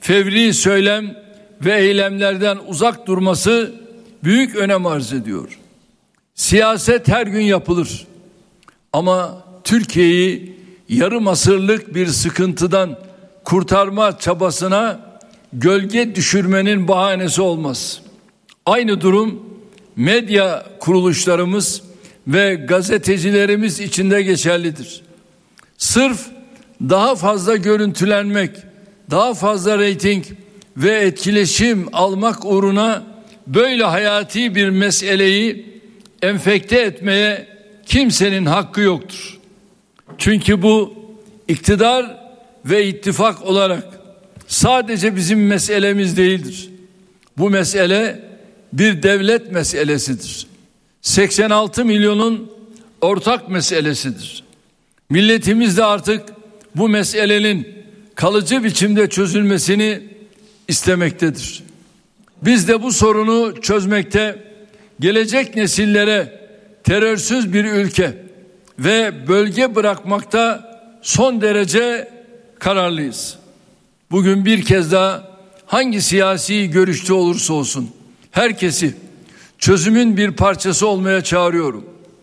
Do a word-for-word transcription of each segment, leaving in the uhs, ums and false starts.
fevri söylem ve eylemlerden uzak durması büyük önem arz ediyor. Siyaset her gün yapılır. Ama Türkiye'yi yarım asırlık bir sıkıntıdan kurtarma çabasına gölge düşürmenin bahanesi olmaz. Aynı durum medya kuruluşlarımız ve gazetecilerimiz için de geçerlidir. Sırf daha fazla görüntülenmek, daha fazla reyting ve etkileşim almak uğruna böyle hayati bir meseleyi enfekte etmeye kimsenin hakkı yoktur. Çünkü bu iktidar ve ittifak olarak sadece bizim meselemiz değildir. Bu mesele bir devlet meselesidir. seksen altı milyonun ortak meselesidir. Milletimiz de artık bu meselenin kalıcı biçimde çözülmesini istemektedir. Biz de bu sorunu çözmekte, gelecek nesillere terörsüz bir ülke ve bölge bırakmakta son derece kararlıyız. Bugün bir kez daha hangi siyasi görüşte olursa olsun herkesi çözümün bir parçası olmaya çağırıyorum.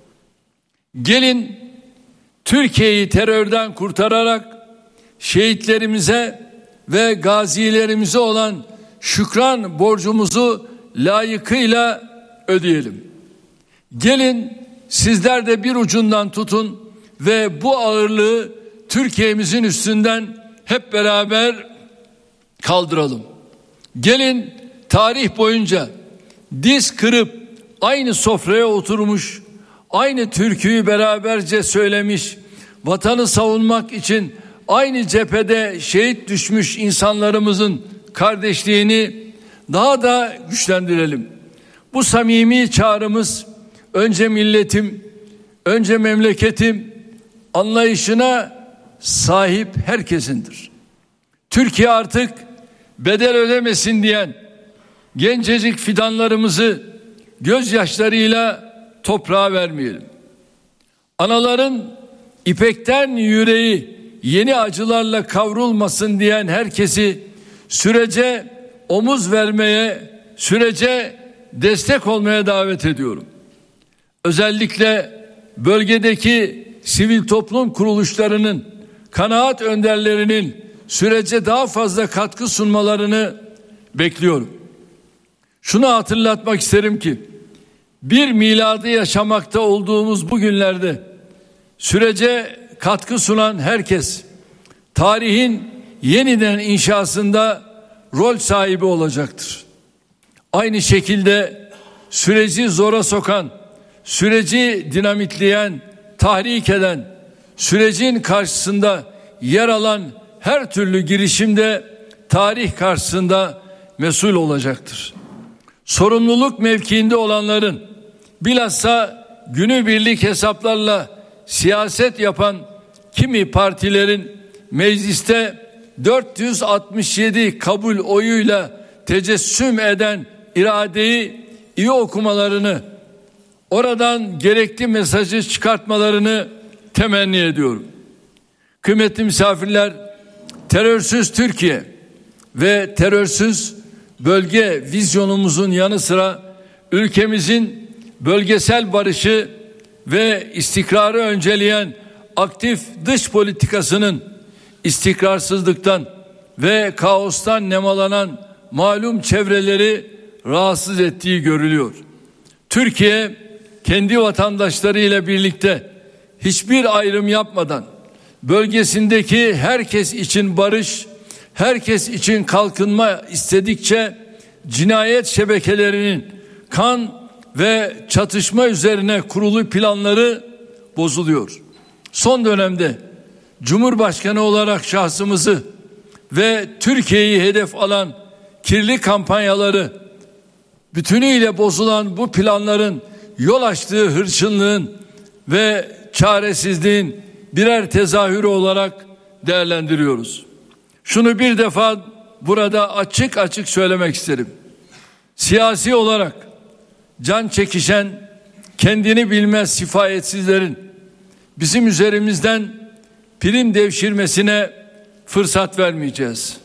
Gelin Türkiye'yi terörden kurtararak şehitlerimize ve gazilerimize olan şükran borcumuzu layıkıyla ödeyelim. Gelin sizler de bir ucundan tutun ve bu ağırlığı Türkiye'mizin üstünden hep beraber kaldıralım. Gelin tarih boyunca diz kırıp aynı sofraya oturmuş, aynı türküyü beraberce söylemiş, vatanı savunmak için aynı cephede şehit düşmüş insanlarımızın kardeşliğini daha da güçlendirelim. Bu samimi çağrımız önce milletim, önce memleketim anlayışına sahip herkesindir. Türkiye artık bedel ödemesin diyen gencecik fidanlarımızı gözyaşlarıyla toprağa vermeyelim. Anaların ipekten yüreği yeni acılarla kavrulmasın diyen herkesi sürece omuz vermeye, sürece destek olmaya davet ediyorum. Özellikle bölgedeki sivil toplum kuruluşlarının, kanaat önderlerinin sürece daha fazla katkı sunmalarını bekliyorum. Şunu hatırlatmak isterim ki bir miladı yaşamakta olduğumuz bu günlerde sürece katkı sunan herkes tarihin yeniden inşasında rol sahibi olacaktır. Aynı şekilde süreci zora sokan, süreci dinamitleyen, tahrik eden, sürecin karşısında yer alan her türlü girişimde tarih karşısında mesul olacaktır. Sorumluluk mevkiinde olanların, bilhassa günübirlik hesaplarla siyaset yapan kimi partilerin mecliste dört yüz altmış yedi kabul oyuyla tecessüm eden iradeyi iyi okumalarını, oradan gerekli mesajı çıkartmalarını temenni ediyorum. Kıymetli misafirler, terörsüz Türkiye ve terörsüz bölge vizyonumuzun yanı sıra ülkemizin bölgesel barışı ve istikrarı önceleyen aktif dış politikasının istikrarsızlıktan ve kaostan nemalanan malum çevreleri rahatsız ettiği görülüyor. Türkiye kendi vatandaşlarıyla birlikte hiçbir ayrım yapmadan bölgesindeki herkes için barış, herkes için kalkınma istedikçe cinayet şebekelerinin kan ve çatışma üzerine kurulu planları bozuluyor. Son dönemde Cumhurbaşkanı olarak şahsımızı ve Türkiye'yi hedef alan kirli kampanyaları, bütünüyle bozulan bu planların yol açtığı hırçınlığın ve çaresizliğin birer tezahürü olarak değerlendiriyoruz. Şunu bir defa burada açık açık söylemek isterim. Siyasi olarak can çekişen, kendini bilmez sifayetsizlerin bizim üzerimizden prim devşirmesine fırsat vermeyeceğiz.